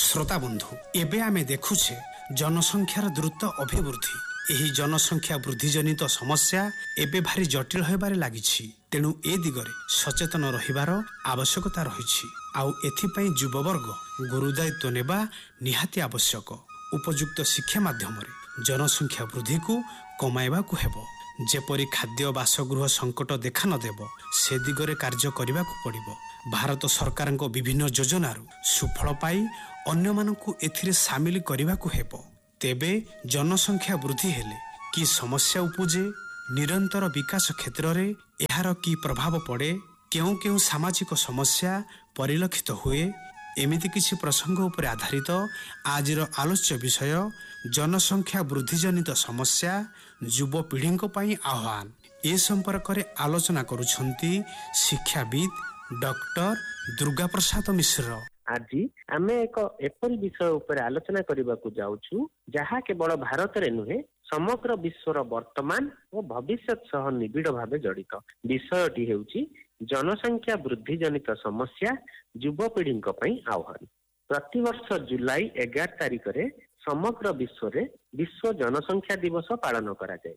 श्रोता बंधु एबे आमे देखुछे जनसंख्यार द्रुत अभिवृद्धि। एही जनसंख्या वृद्धि जनित समस्या एबे भारी जटिल होबारे लागिछि। तेणु ए दिगरे सचेतन रहिबार आवश्यकता रहिछि। आउ एथिपई युववर्ग गुरुदायित्व नेबा निहाती आवश्यक। उपयुक्त शिक्षा माध्यमरे जनसंख्या वृद्धि को कमाइबा को हेबो। जेपरि खाद्य बासगृह संकट देखा न देव से दिगरे कार्य करने को पड़िबो। भारत सरकार विभिन्न योजनार सुफल पाई अन्य मानकु एथिरे सामिल करने को हेबो। तेबे जनसंख्या वृद्धि हेले कि समस्या उपजे, निरंतर विकास क्षेत्र रे एहार की प्रभाव पड़े, केउ केउ सामाजिक समस्या परिलक्षित हुए, एमिति किछि प्रसंग उपर आधारित आजिर आलोच्य विषय जनसंख्या वृद्धि जनित समस्या युवपीढ़ी पई आह्वान। ए संपर्क रे आलोचना करुछंती शिक्षाविद डॉक्टर दुर्गा प्रसाद मिश्र। आज आमे एक एपरि विषय उपर आलोचना करबाकू जाउछु जहा केवल भारत रे नुहे समग्र विश्वर वर्तमान और भविष्यत सह निबिड़ भावे जड़ित। विषयटी हेउची जनसंख्या वृद्धि जनित समस्या युवपीढ़ी आह्वान। प्रतिवर्ष जुलाई 11 तारिख रे समग्र विश्व रे विश्व जनसंख्या दिवस पालन करा जाए।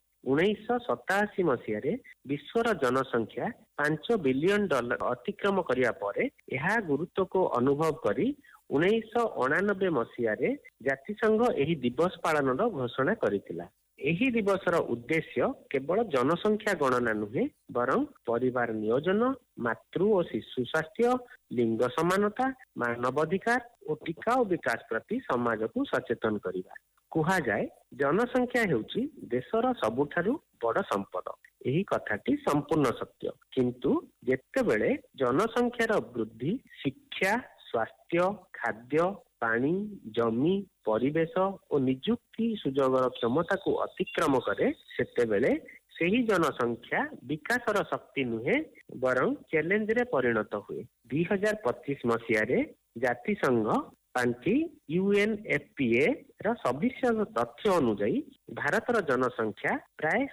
1987 मसीह विश्वर जनसंख्या 5 बिलियन डॉलर अतिक्रम करिया परे यह गुरुत्व को अनुभव करी 1989 मसीह जातिसंघ एही दिवस पालन घोषणा करिथिला। एही दिवसर उद्देश्य केवल जनसंख्या गणना नुहे बरं परिवार नियोजन, मातृ और शिशु स्वास्थ्य, लिंग समानता, मानवाधिकार और टिकाऊ विकास प्रति समाज को सचेतन करिबा। कुहा जाए जनसंख्या हेउची देशर सबुठारु बड़ संपद। एही कथाटी संपूर्ण सत्य, किंतु जेतेबेले जनसंख्यार वृद्धि शिक्षा, स्वास्थ्य, खाद्य, पानी, जमी, परिवेश और निजुक्ति सुजोगर क्षमता को अतिक्रम करे सेतेबेले सेही जनसंख्या विकासर शक्ति नुहे बरं चैलेंज रे परिणत हुए। 2025 मसीह जातिसंघ पांची UNFPA रा सविशेष तथ्य अनुଯାयी भारतर जनसंख्या प्राय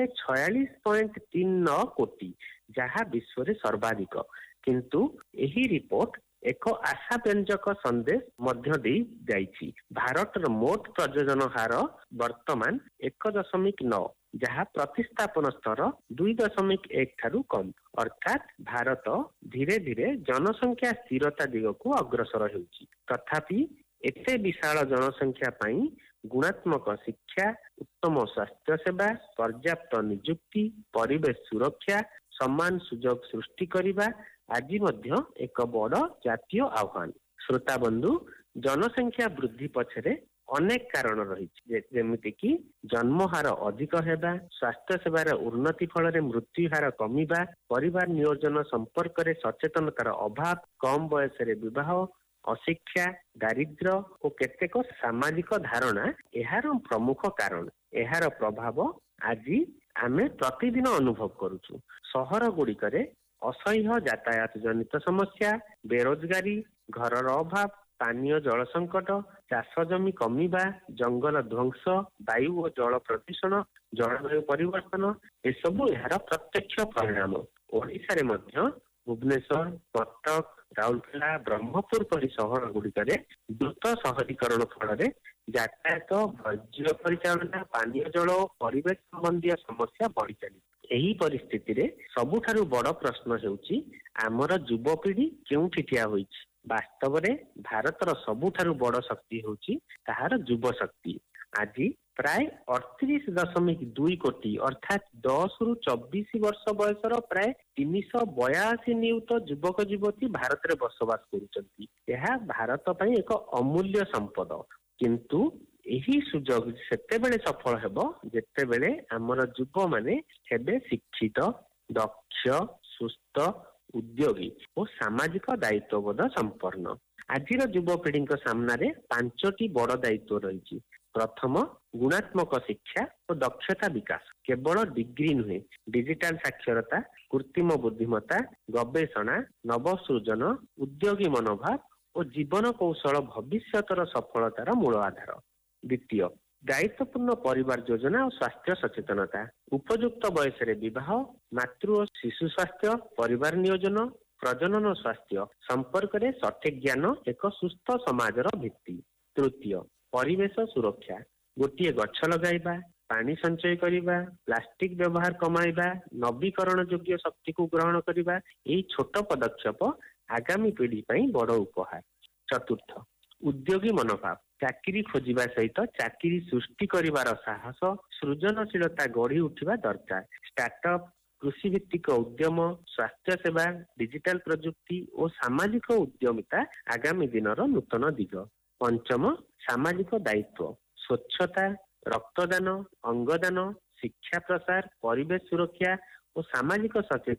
146.39 कोटी, जहा विश्व रे सर्वाधिक। किंतु एही रिपोर्ट एक आशा व्यंजक संदेश मध्य दे जाइछि। भारतर मोट प्रजनन हार वर्तमान 1.9, जहा प्रतिस्थापन स्तर 2.1 ठारू कम। अर्थात भारत धीरे धीरे जनसंख्या स्थिरता दिगकू अग्रसर हेउछि। तथापि एते विशाल जनसंख्या पई गुणात्मक शिक्षा, उत्तम स्वास्थ्य सेवा, पर्याप्त निजुक्ति, परिवेश सुरक्षा, समान सुजोग सृष्टि करिबा आज मध्य एक बड़ जातीय आह्वान। श्रोता बंधु, जनसंख्या वृद्धि पछरे अनेक कारण रही, जेमिति कि जन्म हार अधिक हेबा, स्वास्थ्य सेवार उन्नति फल मृत्यु हार कमिबा, परिवार नियोजन संपर्क रे सचेतनतार अभाव, कम बयस रे विवाह, अशिक्षा, दारिद्र्य और केतेक सामाजिक धारणा एहार प्रमुख कारण। एहार प्रभाव आज आमे प्रतिदिन अनुभव करूछु। सहर गुड़िकरे असह्य यातायात जनित समस्या, बेरोजगारी, घरर अभाव, पानीय जल संकट, चाष जमी कमिबा, जंगल ध्वंस, वायु और जल प्रदूषण, जलवायु परिवर्तन एसबू यार प्रत्यक्ष परिणाम। ओडिशा रे मध्य भुवनेश्वर, कटक, राउरकेला, ब्रह्मपुर परि सहर गुड़िकरे द्रुत शहरीकरण फल यातायात, वर्ज्य परिचालना, पानीय जल और परिवेश संबंधी समस्या बढ़ी चली। एही परिस्थिति रे सबुठारु बड़ प्रश्न हेउची आमर युवपीढ़ी केउठी ठिया होइछि। वास्तव रे भारतर सबुठारु बड़ शक्ति होउची ताहार युव शक्ति। आज प्राय 38.2 कोटी अर्थात 10 रु 24 वर्ष बयसर प्राय 382 नियुत युवक युवती भारत रे बसवास करुचंती। यह भारत पई एक अमूल्य संपद। किंतु एही सुजोग सेतेबेले सफल हेबो जेतेबेले हमर युव माने हेबे शिक्षित, दक्ष, सुस्थ, उद्योगी और सामाजिक दायित्वबोध संपन्न। आजिर युवपीढ़ी सामने 5टी बड़ दायित्व रही। प्रथम, गुणात्मक शिक्षा और दक्षता विकास। केवल डिग्री नुहे, डिजिटल साक्षरता, कृत्रिम बुद्धिमत्ता, गवेषणा, नवसृजन, उद्योगी मनोभाव और जीवन कौशल भविष्यतर सफलतार मूल आधार। द्वितीय, दायित्वपूर्ण परिवार योजना और स्वास्थ्य सचेतनता। उपयुक्त बयस रे विवाह, मातृ और शिशु स्वास्थ्य, परिवार नियोजन प्रजनन स्वास्थ्य संपर्क में सठिक ज्ञान एक सुस्थ समाजर भित्ति। तृतीय परिवेश सुरक्षा गोटे गछ लगाइबा पानी संचय करिबा प्लास्टिक व्यवहार कमाइबा नवीकरण योग्य शक्ति को ग्रहण करिबा एही छोट पदक्षेप आगामी पीढ़ी पई बड़ उपहार। चतुर्थ उद्योगी मनोभाव चाकरी खोजिबा सहित चाकरी सृष्टि करिवार साहस सृजनशीलता गढ़ी उठिबा दरकार। स्टार्टअप कृषि भित्तिक उद्यम स्वास्थ्य सेवा डिजिटल प्रजुक्ति और सामाजिक उद्यमिता आगामी दिनर नूतन दिग। पंचम सामाजिक दायित्व स्वच्छता रक्तदान अंगदान शिक्षा प्रसार परिवेश सुरक्षा और सामाजिक सचेतन